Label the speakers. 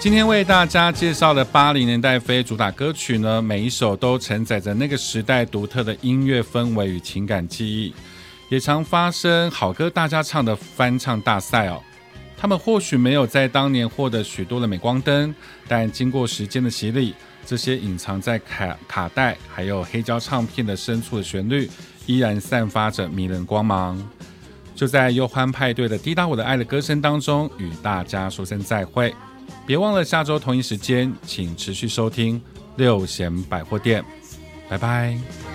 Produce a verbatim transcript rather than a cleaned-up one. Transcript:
Speaker 1: 今天为大家介绍的八零年代非主打歌曲呢，每一首都承载着那个时代独特的音乐氛围与情感记忆，也常发生好歌大家唱的翻唱大赛哦。他们或许没有在当年获得许多的镁光灯，但经过时间的洗礼，这些隐藏在卡卡带还有黑胶唱片的深处的旋律，依然散发着迷人光芒。就在忧欢派对的滴答我的爱的歌声当中，与大家说声再会。别忘了下周同一时间请持续收听六弦百货店，拜拜。